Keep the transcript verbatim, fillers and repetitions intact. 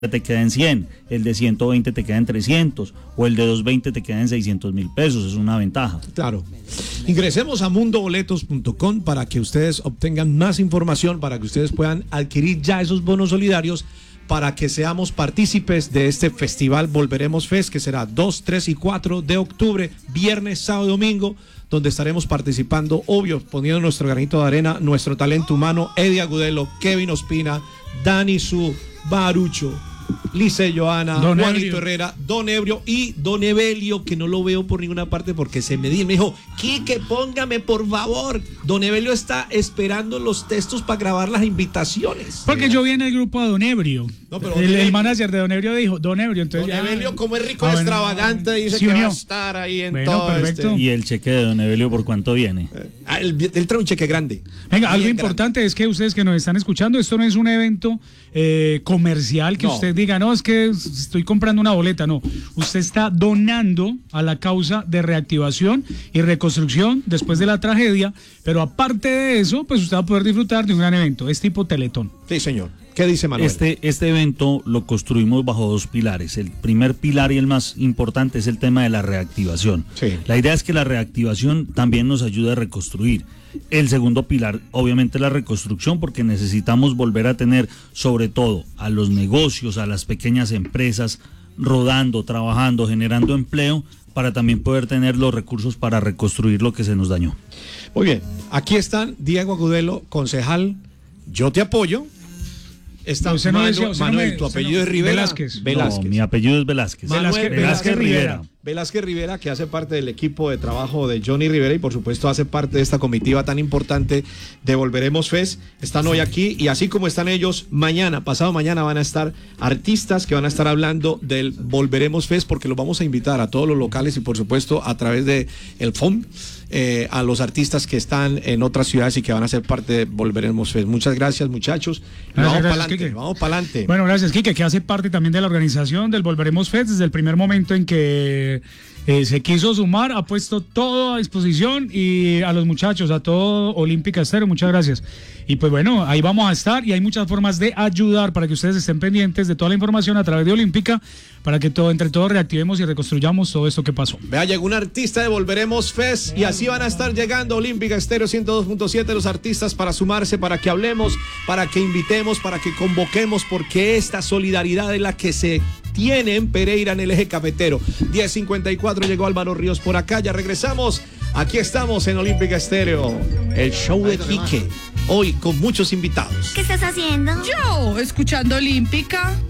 te queda en cien, el de ciento veinte te queda en trescientos o el de doscientos veinte te queda en seiscientos mil pesos, es una ventaja. Claro. Ingresemos a mundo boletos punto com para que ustedes obtengan más información, para que ustedes puedan adquirir ya esos bonos solidarios, para que seamos partícipes de este festival Volveremos Fest, que será dos, tres y cuatro de octubre, viernes, sábado y domingo, donde estaremos participando, obvio, poniendo nuestro granito de arena, nuestro talento humano, Eddie Agudelo, Kevin Ospina, Dani Su, Barucho, Lice Joana, Don Juanito Ebrio. Herrera, Don Ebrio y Don Evelio, que no lo veo por ninguna parte porque se me dijo, me dijo, Quique, póngame por favor. Don Evelio está esperando los textos para grabar las invitaciones. Porque yo vi en el grupo a Don Ebrio. No, pero el, Don el Ebrio- manager de Don Ebrio dijo, Don Ebrio, entonces Don ya- Evelio, como es rico Ah, y bueno, extravagante, dice se que va unió. a estar ahí en Bueno, todo perfecto. este. ¿Y el cheque de Don Evelio por cuánto viene? Ah, él, él trae un cheque grande. Venga, algo Bien importante es que ustedes que nos están escuchando, esto no es un evento eh, comercial que No. usted diga, no, es que estoy comprando una boleta, no. Usted está donando a la causa de reactivación y reconstrucción después de la tragedia, pero aparte de eso, pues usted va a poder disfrutar de un gran evento, es tipo Teletón. grande. Sí, señor. ¿Qué dice Manuel? Este, este evento lo construimos bajo dos pilares. El primer pilar y el más importante es el tema de la reactivación. Sí. La idea es que la reactivación también nos ayude a reconstruir. El segundo pilar, obviamente, la reconstrucción, porque necesitamos volver a tener, sobre todo, a los negocios, a las pequeñas empresas, rodando, trabajando, generando empleo, para también poder tener los recursos para reconstruir lo que se nos dañó. Muy bien. Aquí están Diego Agudelo, concejal. Yo te apoyo. Está No, usted no Manu- decía- usted no Manuel, me- tu usted apellido no- es Rivera. Velázquez. Velázquez. No, mi apellido es Velázquez. Manuel Velázquez, Velázquez Rivera. Velázquez Rivera, que hace parte del equipo de trabajo de Johnny Rivera y por supuesto hace parte de esta comitiva tan importante de Volveremos Fest. Están hoy aquí y así como están ellos, mañana, pasado mañana van a estar artistas que van a estar hablando del Volveremos Fest, porque los vamos a invitar a todos los locales y por supuesto a través de el F O M, eh, a los artistas que están en otras ciudades y que van a ser parte de Volveremos Fest. Muchas gracias, muchachos. Gracias, vamos para gracias, adelante, Quique. vamos para adelante. Bueno, gracias, Quique, que hace parte también de la organización del Volveremos Fest desde el primer momento en que eh, se quiso sumar, ha puesto todo a disposición y a los muchachos, a todo Olímpica Estéreo, muchas gracias. Y pues bueno, ahí vamos a estar y hay muchas formas de ayudar para que ustedes estén pendientes de toda la información a través de Olímpica, para que todo, entre todos reactivemos y reconstruyamos todo esto que pasó. Vea, llegó un artista de Volveremos Fest y así van a estar llegando Olímpica Estéreo ciento dos punto siete los artistas para sumarse, para que hablemos, para que invitemos, para que convoquemos, porque esta solidaridad es la que se tiene en Pereira, en el eje cafetero. diez cincuenta y cuatro llegó Álvaro Ríos por acá, ya regresamos. Aquí estamos en Olímpica Estéreo, el show de Quique, hoy con muchos invitados. ¿Qué estás haciendo? Yo, escuchando Olímpica.